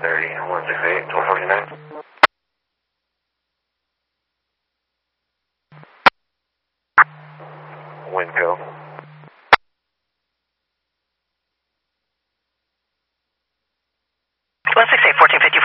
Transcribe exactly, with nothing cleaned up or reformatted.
thirty, one six eight, twelve forty-nine. Winco. one six eight, fourteen fifty.